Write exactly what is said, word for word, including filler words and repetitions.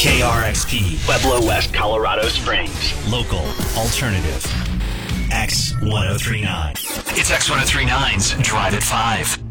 K R X P, Pueblo, West Colorado Springs. local, alternative, X ten thirty-nine. It's X ten thirty-nine's Drive at five.